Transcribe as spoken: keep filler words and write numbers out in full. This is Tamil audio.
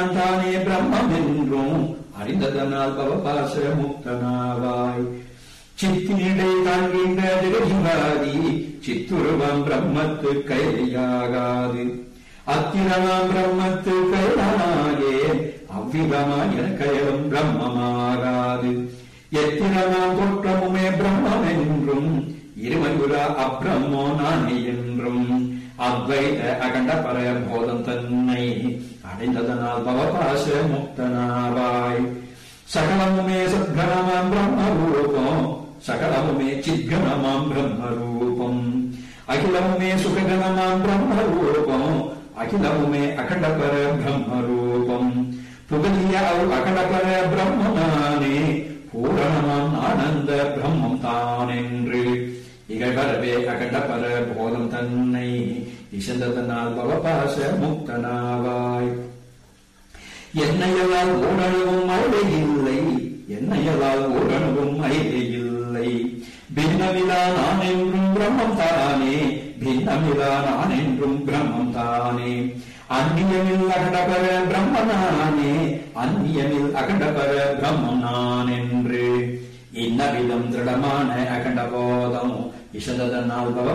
தானே பிரம்மம் என்றும் அறிந்ததனால் பவபாச முக்தனாவாய். சித்தினிடை காண்கின்ற ஜெகஜிவாதி சித்துருவம் பிரம்மத்து கையாகாது. அத்திரமாம் பிரம்மத்து கையாகே அவ்விதமாய் என கயலும் பிரம்மமாகாது. எத்திரமாம் தோற்றமுமே பிரம்மம் என்றும் இருமையுரா அப்ரம்மோ நானே என்றும் அத்வைத அகண்ட பர போதம் தன்னை அடைந்ததனால் பவபாச முக்தனாவாய். சகலமுமே சத்கணமாம் பிரம்மரூபம் சகலமுமே சித்கணமாம் பிரம்மரூபம். அகிலமுமே சுககணமாம் பிரம்மரூபம் அகிலமுமே அகண்டபர பிரம்மரூபம். புகழிய அவ் அகண்டபர பிரம்மனானே பூரணமாம் ஆனந்த பிரம்மம் தானென்று இகழ்வரவே அகண்டபர போதம் தன்னை இசந்ததனால் பவபாச முக்தனாவாய். என்னையலால் ஓரணுவும் அழகை இல்லை என்னையலால் ஓரணுவும் அழகை இல்லை. பின்னமிலா நான் என்றும் பிரம்மம் தானே பின்னமிலா நான் என்றும் பிரம்மம் தானே. அந்நியமில் அகண்டபர பிரம்மனானே அந்நியமில் அகண்டபர பிரம்மம் நான் என்று இன்னவிதம் திருடமான அகண்ட போதம் இசந்ததனால் பவ